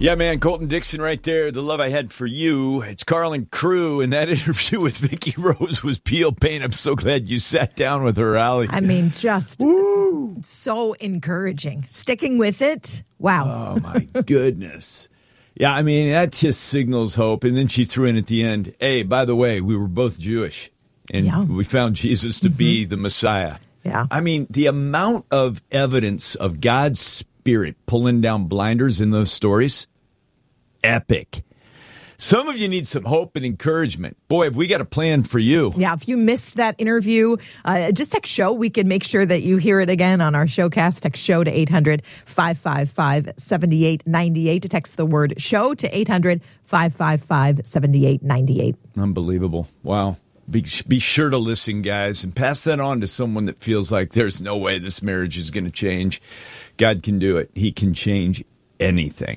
Yeah, man, Colton Dixon right there. The love I had for you. It's Carlin Crew, and that interview with Vicki Rose was peel pain. I'm so glad you sat down with her, Allie. I mean, just so encouraging. Sticking with it. Wow. Oh, my goodness. Yeah, I mean, that just signals hope. And then she threw in at the end, hey, by the way, we were both Jewish, and we found Jesus to be the Messiah. Yeah. I mean, the amount of evidence of God's Spirit pulling down blinders in those stories, epic. Some of you need some hope and encouragement. Boy, have we got a plan for you. Yeah, if you missed that interview, just text show. We can make sure that you hear it again on our showcast. Text show to 800-555-7898. To text the word show to 800-555-7898. Unbelievable. Wow. Be sure to listen, guys, and pass that on to someone that feels like there's no way this marriage is going to change. God can do it. He can change anything.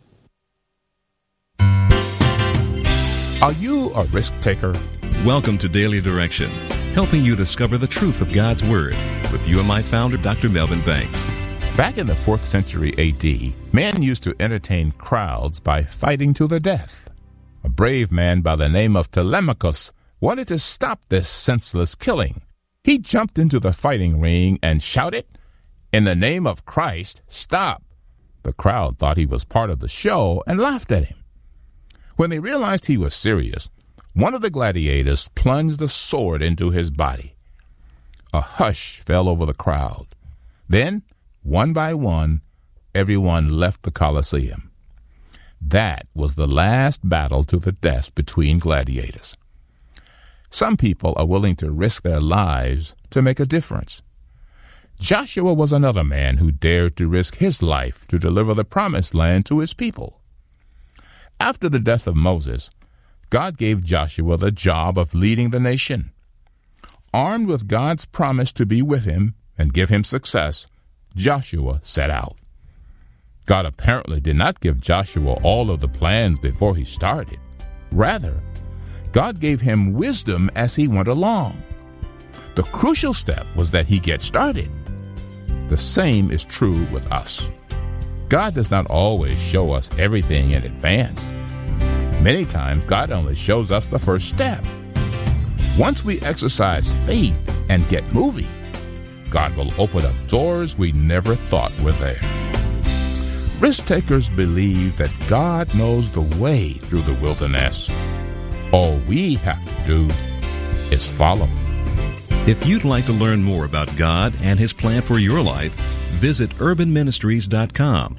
Are you a risk taker? Welcome to Daily Direction, helping you discover the truth of God's Word with UMI founder Dr. Melvin Banks. Back in the 4th century A.D., men used to entertain crowds by fighting to the death. A brave man by the name of Telemachus wanted to stop this senseless killing. He jumped into the fighting ring and shouted, "In the name of Christ, stop!" The crowd thought he was part of the show and laughed at him. When they realized he was serious, one of the gladiators plunged a sword into his body. A hush fell over the crowd. Then, one by one, everyone left the Colosseum. That was the last battle to the death between gladiators. Some people are willing to risk their lives to make a difference. Joshua was another man who dared to risk his life to deliver the promised land to his people. After the death of Moses, God gave Joshua the job of leading the nation. Armed with God's promise to be with him and give him success, Joshua set out. God apparently did not give Joshua all of the plans before he started. Rather, God gave him wisdom as he went along. The crucial step was that he get started. The same is true with us. God does not always show us everything in advance. Many times, God only shows us the first step. Once we exercise faith and get moving, God will open up doors we never thought were there. Risk takers believe that God knows the way through the wilderness. All we have to do is follow. If you'd like to learn more about God and His plan for your life, visit urbanministries.com.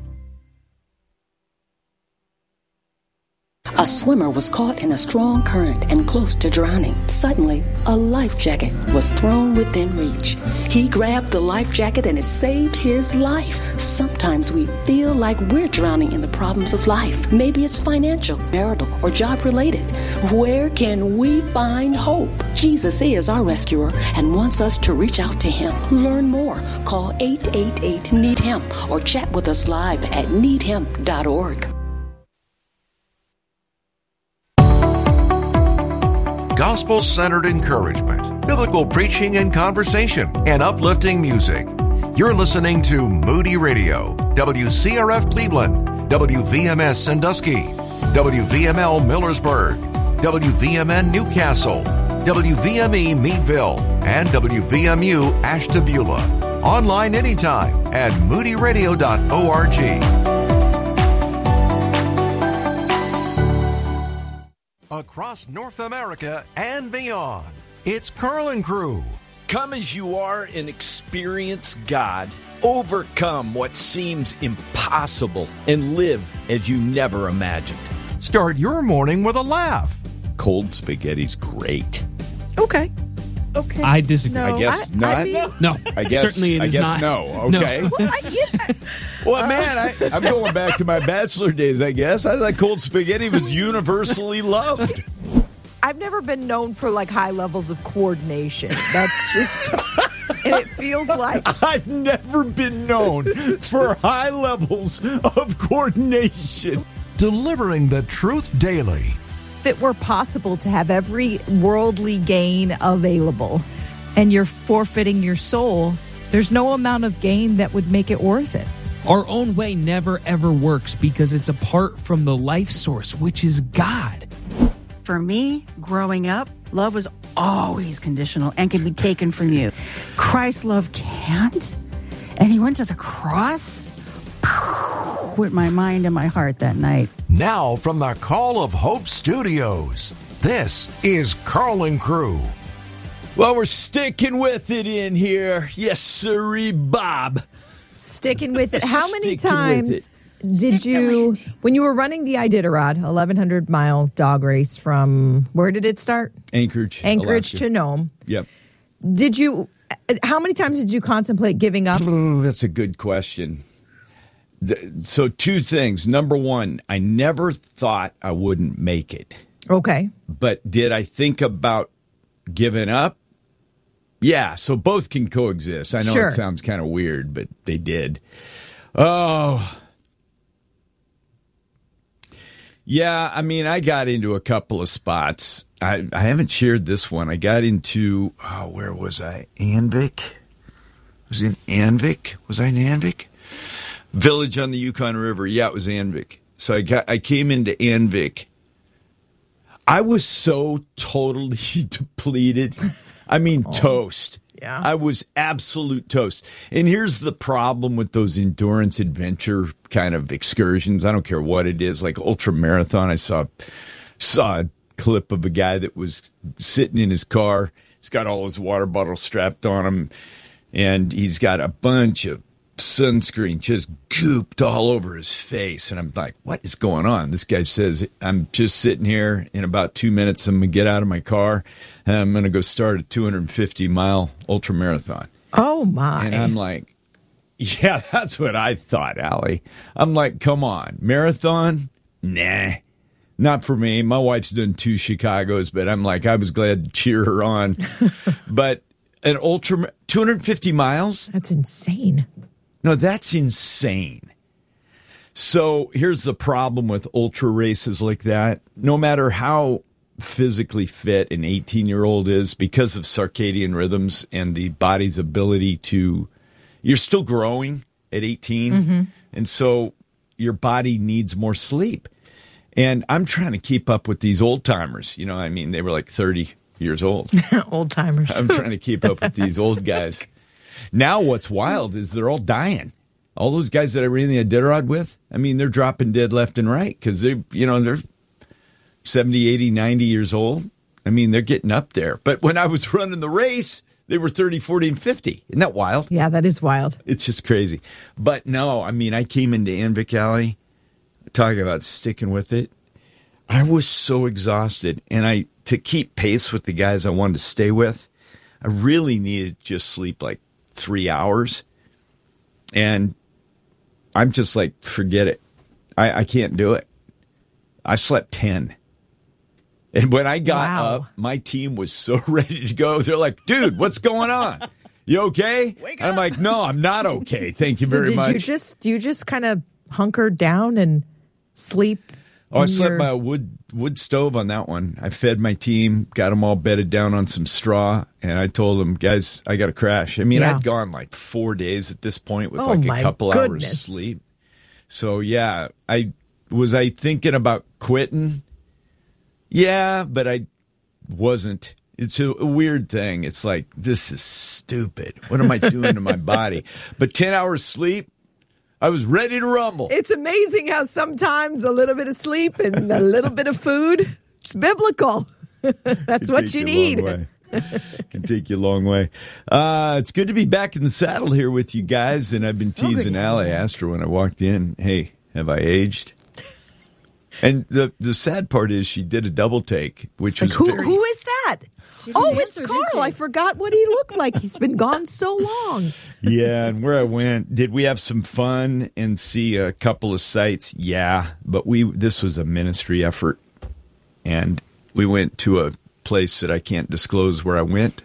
A swimmer was caught in a strong current and close to drowning. Suddenly, a life jacket was thrown within reach. He grabbed the life jacket and it saved his life. Sometimes we feel like we're drowning in the problems of life. Maybe it's financial, marital, or job-related. Where can we find hope? Jesus is our rescuer and wants us to reach out to Him. Learn more. Call 888-NEED-HIM or chat with us live at needhim.org. Gospel-centered encouragement, biblical preaching and conversation, and uplifting music. You're listening to Moody Radio, WCRF Cleveland, WVMS Sandusky, WVML Millersburg, WVMN Newcastle, WVME Meadville, and WVMU Ashtabula. Online anytime at moodyradio.org. Across North America and beyond, it's Carlin Crew. Come as you are and experience God. Overcome what seems impossible and live as you never imagined. Start your morning with a laugh. Cold spaghetti's great. Okay. I disagree. I guess not. No, I guess certainly it is not. No. Okay. Well, man, I'm going back to my bachelor days, I guess. I thought cold spaghetti was universally loved. I've never been known for like high levels of coordination. That's just, and it feels like I've never been known for high levels of coordination. Delivering the truth daily. if it were possible to have every worldly gain available and you're forfeiting your soul, there's no amount of gain that would make it worth it. Our own way never, ever works because it's apart from the life source, which is God. For me, growing up, love was always conditional and can be taken from you. Christ's love can't. And he went to the cross with my mind and my heart that night. Now from the Call of Hope Studios, this is Carl and Crew. Well, we're sticking with it in here. Yes, sirree, Bob. Sticking with it. How many Sticking with times did you, when you were running the Iditarod, 1,100-mile dog race from, where did it start? Anchorage, Alaska. Alaska. To Nome. Yep. How many times did you contemplate giving up? That's a good question. So 2 things. Number 1, I never thought I wouldn't make it. Okay. But did I think about giving up? Yeah, so both can coexist. I know Sure. It sounds kind of weird, but they did. Oh. Yeah, I mean, I got into a couple of spots. I haven't shared this one. I got into, where was I? Anvik? Was it in Anvik? Was I in Anvik? Village on the Yukon River. Yeah, it was Anvik. So I came into Anvik. I was so totally depleted. I mean, toast. Yeah. I was absolute toast. And here's the problem with those endurance adventure kind of excursions. I don't care what it is, like ultra marathon. I saw a clip of a guy that was sitting in his car. He's got all his water bottles strapped on him, and he's got a bunch of sunscreen just gooped all over his face. And I'm like, what is going on? This guy says, I'm just sitting here. In about 2 minutes, I'm going to get out of my car, and I'm going to go start a 250-mile ultra marathon. Oh, my. And I'm like, yeah, that's what I thought, Allie. I'm like, come on, marathon? Nah, not for me. My wife's done 2 Chicagos, but I'm like, I was glad to cheer her on. But an ultra, 250 miles? That's insane. No, that's insane. So here's the problem with ultra races like that. No matter how physically fit an 18-year-old is, because of circadian rhythms and the body's ability to, you're still growing at 18. Mm-hmm. And so your body needs more sleep. And I'm trying to keep up with these old timers. You know, I mean, they were like 30 years old. Old timers. I'm trying to keep up with these old guys. Now what's wild is they're all dying. All those guys that I ran the Iditarod with, I mean, they're dropping dead left and right because they're 70, 80, 90 years old. I mean, they're getting up there. But when I was running the race, they were 30, 40, and 50. Isn't that wild? Yeah, that is wild. It's just crazy. But no, I mean, I came into Anvik, Alley, talking about sticking with it. I was so exhausted. And to keep pace with the guys I wanted to stay with, I really needed to just sleep like 3 hours. And I'm just like, forget it. I can't do it. I slept 10. And when I got up, my team was so ready to go. They're like, dude, what's going on? You okay? Wake I'm up. like, no, I'm not okay. Thank you very much. Do you just kind of hunker down and sleep? I slept by a wood stove on that one. I fed my team, got them all bedded down on some straw, and I told them, guys, I got to crash. I mean, I'd gone like 4 days at this point with like a couple hours sleep. So, yeah, I thinking about quitting? Yeah, but I wasn't. It's a weird thing. It's like, this is stupid. What am I doing to my body? But 10 hours sleep, I was ready to rumble. It's amazing how sometimes a little bit of sleep and a little bit of food, it's biblical. That's what you need. Can take you a long way. It's good to be back in the saddle here with you guys. And I've been teasing Allie. I asked her when I walked in, hey, have I aged? And the sad part is she did a double take, which was who is that? Oh, it's answer, Carl. I forgot what he looked like. He's been gone so long. Yeah, and where I went, did we have some fun and see a couple of sites? Yeah, but this was a ministry effort, and we went to a place that I can't disclose where I went.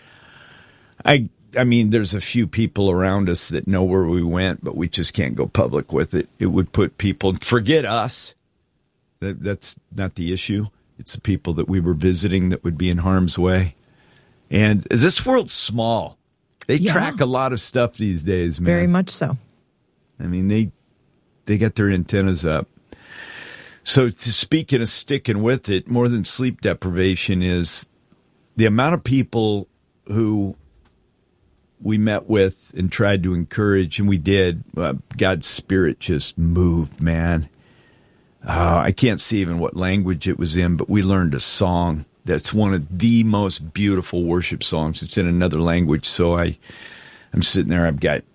I mean, there's a few people around us that know where we went, but we just can't go public with it. It would put people, forget us. That's not the issue. It's the people that we were visiting that would be in harm's way. And this world's small. They track a lot of stuff these days, man. Very much so. I mean, they got their antennas up. So speaking of sticking with it, more than sleep deprivation is the amount of people who we met with and tried to encourage, and we did. God's Spirit just moved, man. I can't see even what language it was in, but we learned a song that's one of the most beautiful worship songs. It's in another language, so I'm sitting there. I've got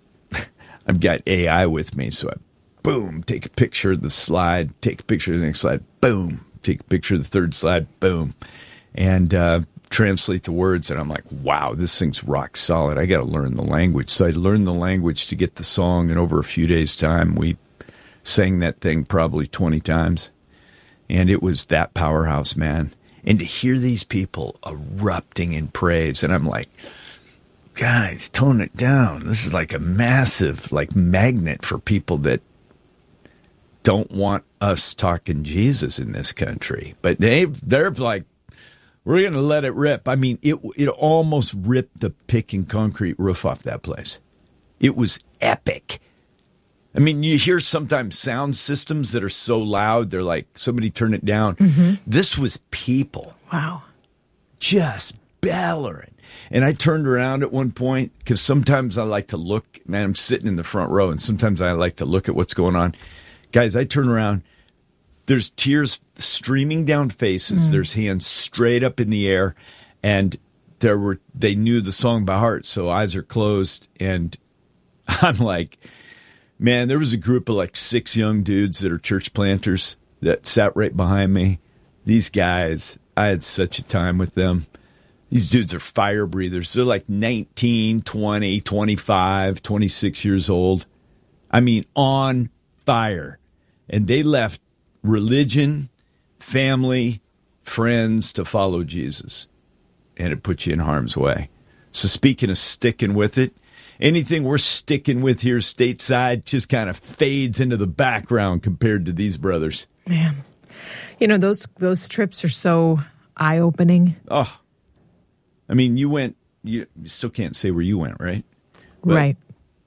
AI with me, so I boom, take a picture of the slide, take a picture of the next slide, boom, take a picture of the third slide, boom, and translate the words. And I'm like, wow, this thing's rock solid. I got to learn the language. So I learned the language to get the song, and over a few days' time, we sang that thing probably 20 times. And it was that powerhouse, man. And to hear these people erupting in praise, and I'm like, guys, tone it down. This is like a massive magnet for people that don't want us talking Jesus in this country. But they're like, we're going to let it rip. I mean, it almost ripped the pick and concrete roof off that place. It was epic. I mean, you hear sometimes sound systems that are so loud, they're like, somebody turn it down. Mm-hmm. This was people. Wow. Just bellowing. And I turned around at one point, because sometimes I like to look, man, I'm sitting in the front row, and sometimes I like to look at what's going on. Guys, I turn around, there's tears streaming down faces, there's hands straight up in the air, and they knew the song by heart, so eyes are closed, and I'm like, man, there was a group of like 6 young dudes that are church planters that sat right behind me. These guys, I had such a time with them. These dudes are fire breathers. They're like 19, 20, 25, 26 years old. I mean, on fire. And they left religion, family, friends to follow Jesus. And it puts you in harm's way. So speaking of sticking with it, anything we're sticking with here stateside just kind of fades into the background compared to these brothers. Man, you know, those trips are so eye-opening. Oh, I mean, you still can't say where you went, right? But, right.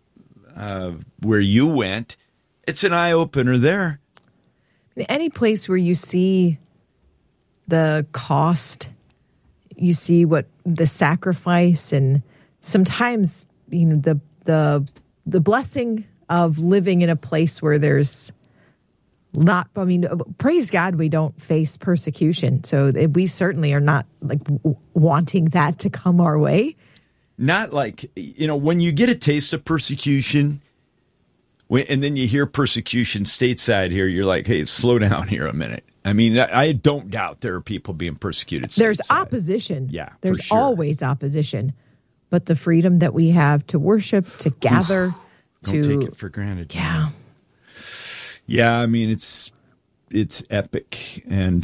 Where you went, it's an eye-opener there. Any place where you see the cost, you see what the sacrifice, and sometimes, you know, the blessing of living in a place where there's not, I mean, praise God, we don't face persecution. So we certainly are not like wanting that to come our way. Not like, you know, when you get a taste of persecution, and then you hear persecution stateside here, you're like, hey, slow down here a minute. I mean, I don't doubt there are people being persecuted stateside. There's opposition. Yeah, there's sure. always opposition. But the freedom that we have to worship, to gather, don't take it for granted. Yeah. Yeah, I mean, it's epic, and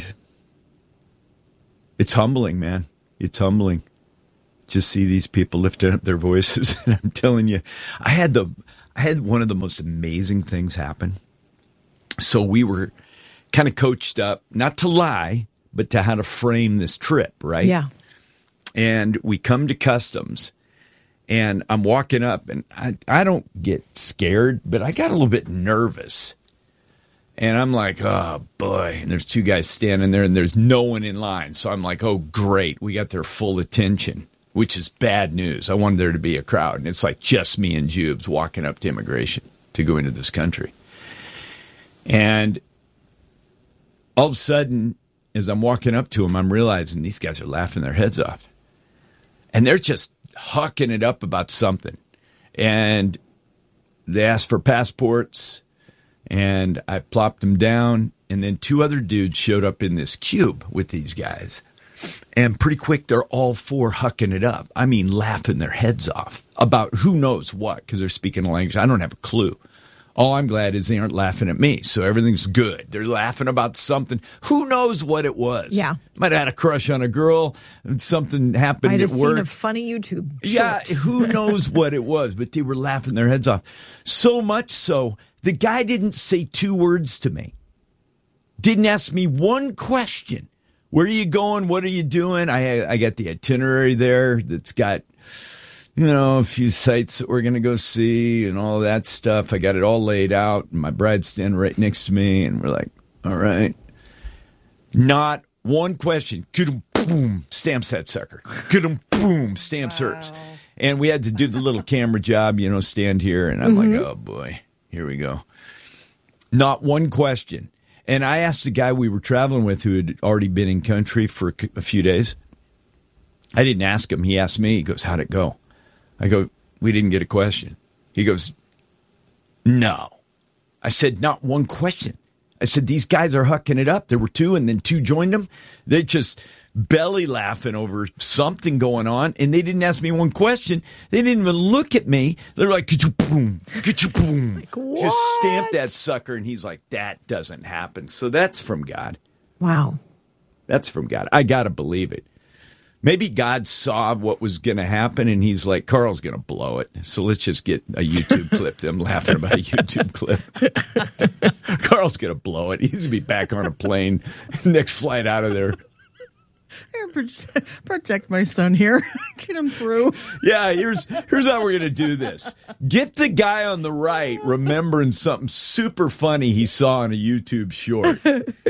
it's humbling, man. It's humbling. Just see these people lifting up their voices. And I'm telling you, I had one of the most amazing things happen. So we were kind of coached up, not to lie, but to how to frame this trip, right? Yeah. And we come to customs, and I'm walking up, and I don't get scared, but I got a little bit nervous. And I'm like, oh, boy. And there's 2 guys standing there, and there's no one in line. So I'm like, oh, great. We got their full attention, which is bad news. I wanted there to be a crowd. And it's like just me and Jubes walking up to immigration to go into this country. And all of a sudden, as I'm walking up to them, I'm realizing these guys are laughing their heads off. And they're just hucking it up about something. And they asked for passports. And I plopped them down, and then 2 other dudes showed up in this cube with these guys. And pretty quick, they're all 4 hucking it up. I mean, laughing their heads off about who knows what, because they're speaking a language I don't have a clue. All I'm glad is they aren't laughing at me, so everything's good. They're laughing about something. Who knows what it was? Yeah. Might have had a crush on a girl, and something happened Might at have work. seen a funny YouTube short. Yeah, who knows what it was, but they were laughing their heads off. So much so, the guy didn't say 2 words to me. Didn't ask me one question. Where are you going? What are you doing? I got the itinerary there that's got a few sites that we're going to go see and all that stuff. I got it all laid out. And my bride's standing right next to me, and we're like, all right. Not one question. Boom, stamps that sucker. Boom, stamps hers. And we had to do the little camera job, stand here. And I'm like, oh, boy, here we go. Not one question. And I asked the guy we were traveling with who had already been in country for a few days. I didn't ask him. He asked me. He goes, how'd it go? I go, we didn't get a question. He goes, no. I said, not one question. I said, these guys are hucking it up. There were two, and then two joined them. They're just belly laughing over something going on, and they didn't ask me one question. They didn't even look at me. They're like, get you boom. Like, what? Just stamp that sucker, and he's like, that doesn't happen. So that's from God. Wow. That's from God. I got to believe it. Maybe God saw what was going to happen, and he's like, Carl's going to blow it. So let's just get a YouTube clip, them laughing about a YouTube clip. Carl's going to blow it. He's going to be back on a plane, next flight out of there. Protect my son here. Get him through. Yeah, here's how we're going to do this. Get the guy on the right remembering something super funny he saw on a YouTube short.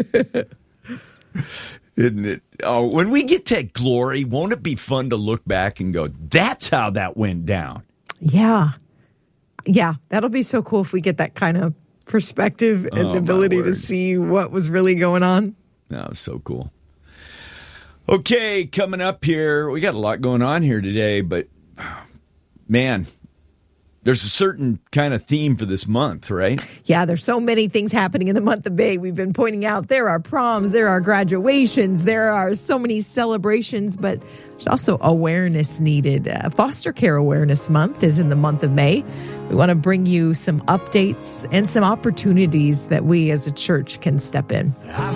Isn't it? Oh, when we get to glory, won't it be fun to look back and go, that's how that went down? Yeah. Yeah, that'll be so cool if we get that kind of perspective and the ability to see what was really going on. No, so cool. Okay, coming up here, we got a lot going on here today, but man, there's a certain kind of theme for this month, right? Yeah, there's so many things happening in the month of May. We've been pointing out there are proms, there are graduations, there are so many celebrations, but there's also awareness needed. Foster Care Awareness Month is in the month of May. We want to bring you some updates and some opportunities that we as a church can step in.